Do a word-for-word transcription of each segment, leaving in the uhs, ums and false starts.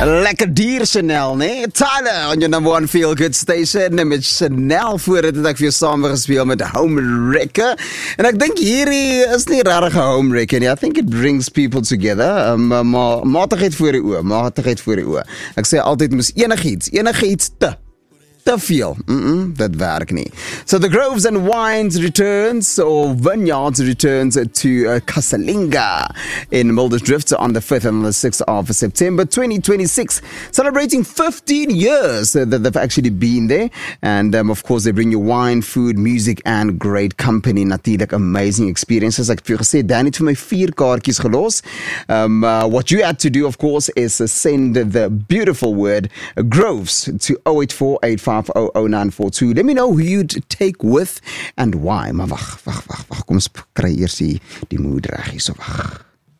Lekker dier Chanel, nee? Tyler on your number one feel good station. En met Chanel voor het het ek vir jou saam gespeel met Home Wrecker. En ek dink hierdie is nie rarige Home Wrecker nie. I think it brings people together. Um, maar matigheid voor die oë, matigheid voor die oë. Ek sê altyd moes enigiets, enigiets te te veel. Mm-mm, dat werk nie. So the Groves and Wines returns, or Vineyards returns to uh, Casalinga in Muldersdrift on the fifth and the sixth of September twenty twenty-six, celebrating fifteen years uh, that they've actually been there. And um, of course they bring you wine, food, music and great company. Natuurlik amazing experiences. Ek het vir jou gesê, Danny het vir my vier kaartjies gelos. Um, uh, what you had to do, of course, is uh, send the beautiful word uh, Groves to oh eight four eight five oh oh nine four two. Let me know who you'd take with and why. Maar wag, wag, wag, wag. Kom ons kry eers die, die mood reg hier, so wag.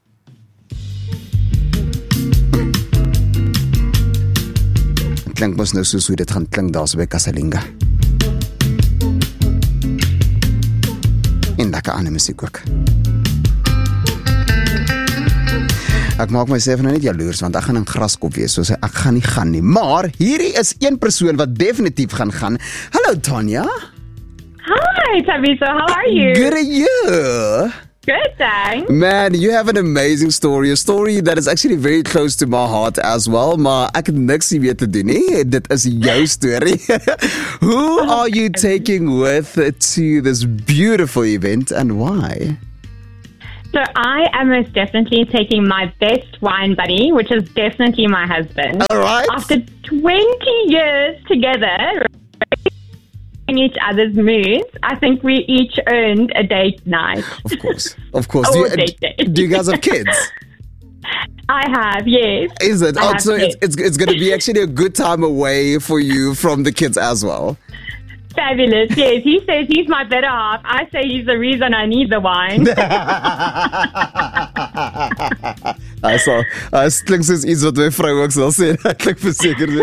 Het klink mos nou soos hoe dit gaan klink daar so by Casalinga. En lekker ander musiek ook. Ek maak myself nou net jaloers, want ek gaan in Graskop wees, so ek gaan nie gaan nie. Maar hierdie is een persoon wat definitief gaan gaan. Hallo Tanya. Hi Tabitha, how are you? Good at you. Good, thanks. Man, you have an amazing story, a story that is actually very close to my heart as well, maar ek het niks meer te doen nie. Dit is jou story. Who are you taking with to this beautiful event and why? So I am most definitely taking my best wine buddy, which is definitely my husband. All right. After twenty years together, in each other's moods, I think we each earned a date night. Of course, of course. Oh, do, you, date day. do you guys have kids? I have, yes. Is it? I Oh, have so it's, kids. it's, it's going to be actually a good time away for you from the kids as well. Fabulous, yes. He says he's my better half. I say he's the reason I need the wine. I saw, uh, het klink soos iets wat my vrou ook sal sê. Ek klink verseker.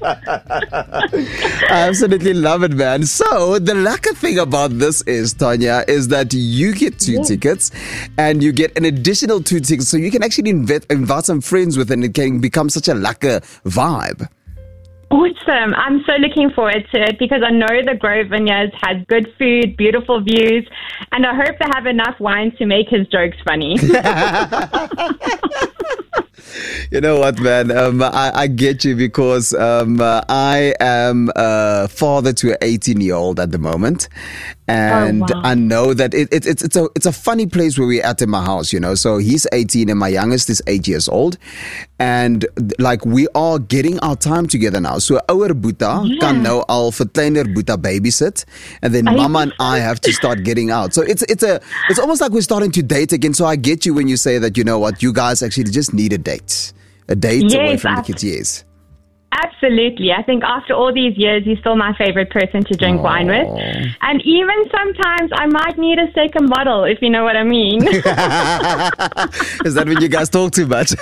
I absolutely love it, man. So, the lekker thing about this is, Tanya, is that you get two yeah. tickets and you get an additional two tickets. So you can actually invite, invite some friends with it and it can become such a lekker vibe. Awesome. I'm so looking forward to it because I know the Grove Vineyards has good food, beautiful views, and I hope they have enough wine to make his jokes funny. You know what, man? Um, I, I get you because um, uh, I am a father to an eighteen-year-old at the moment. And oh, wow. I know that it, it, it's, it's, a, it's a funny place where we're at in my house, you know. So he's eighteen and my youngest is eight years old. And like we are getting our time together now. So ouer boeta yeah. kan nou al vir kleiner boeta babysit. And then mama and I have to start getting out. So it's, it's, a, it's almost like we're starting to date again. So I get you when you say that, you know what, you guys actually just need a date. A date yes, away from I- the kids, yes. Absolutely. I think after all these years, he's still my favorite person to drink Aww. wine with. And even sometimes I might need a second bottle, if you know what I mean. Is that when you guys talk too much?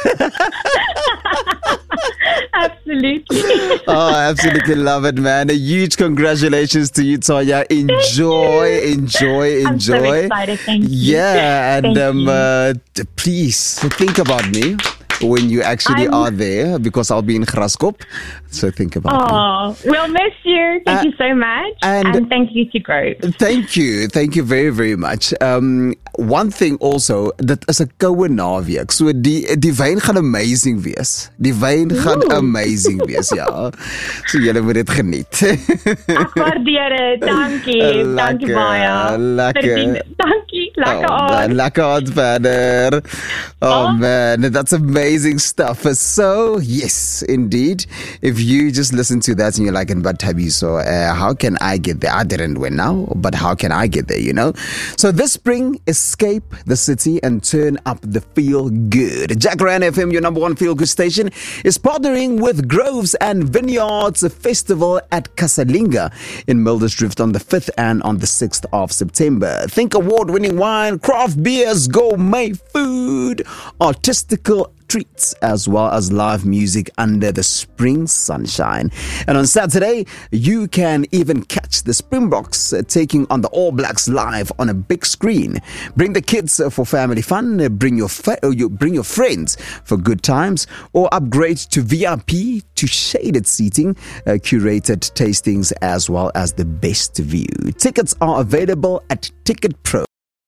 Absolutely. Oh, I absolutely love it, man. A huge congratulations to you, Tanya. Enjoy, you. enjoy, I'm so enjoy. excited. Thank you. Yeah, and Thank um, you. uh, t- please think about me when you actually I'm- are there because I'll be in Graskop. So think about me. Oh, we'll miss you. Thank Uh, you so much. and- And, thank you to Grove. Thank you. Thank you very, very much. Um, one thing also, dit is 'n koue naweek. So die die wyn gaan amazing wees. Die wyn gaan Ooh. amazing wees, ja. So julle moet dit geniet. Ek waardeer dit. Dankie. Dankie Lekker, baie. lekker. Verdien- Dankie. Lekker Oh, man, aan. lekker aan verder. Oh, Oh. man, that's amazing stuff. So, yes, indeed. If you just listen to that and you're like, but Tabby, so uh, how can I get there? I didn't win now, but how can I get there, you know? So this spring, escape the city and turn up the feel good. Jack Ryan F M, your number one feel good station, is partnering with Groves and Vineyards Festival at Casalinga in Muldersdrift on the fifth and on the sixth of September. Think award-winning wine, craft beers, gourmet food, artistical treats, as well as live music under the spring sunshine. And on Saturday, you can even catch watch the Springboks uh, taking on the All Blacks live on a big screen. Bring the kids uh, for family fun, uh, bring your fa- uh, you, bring your friends for good times, or upgrade to V I P to shaded seating, uh, curated tastings, as well as the best view. Tickets are available at Ticket Pro.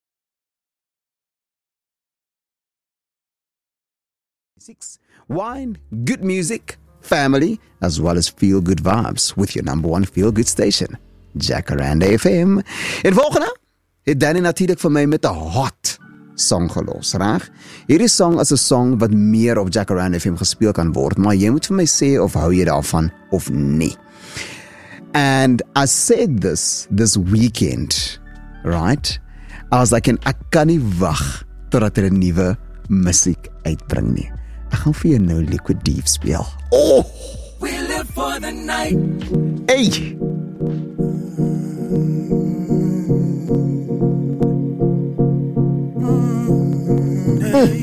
Six, wine, good music, family, as well as feel-good vibes with your number one feel-good station, Jacaranda F M. En volgende het Danny natuurlijk vir my met 'n hot song gelos, reg? Hierdie song is 'n song wat meer op Jacaranda F M gespeel kan word, maar jy moet vir my sê of hou jy daarvan of nie. And I said this this weekend, right? I was like, ek kan nie wag totdat hulle nuwe musiek uitbring nie. Ek gaan vir jou nou Liquid Deep speel. Oh! We live for the night. Hey!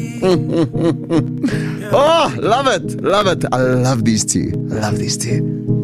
Oh, love it, love it. I love these two. I love these two.